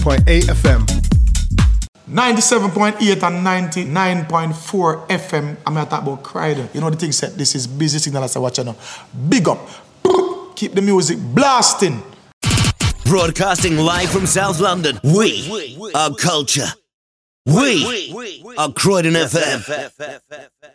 FM. 97.8 and 99.4 FM. I'm going to talk about Crider. You know the thing said, this is busy signal as I watch now. Big up. Keep the music blasting. Broadcasting live from South London. We are culture. We are Croydon FM.